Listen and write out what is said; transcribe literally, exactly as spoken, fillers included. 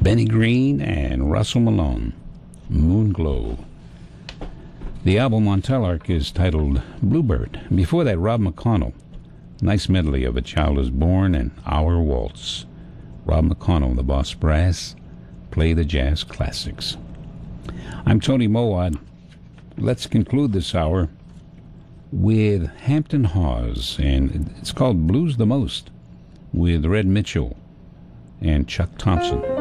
Benny Green and Russell Malone, Moonglow. The album on Telarc is titled Bluebird. Before that, Rob McConnell, nice medley of A Child Is Born and Our Waltz. Rob McConnell, the Boss Brass, play the jazz classics. I'm Tony Mowat. Let's conclude this hour with Hampton Hawes, and it's called Blues the Most, with Red Mitchell and Chuck Thompson.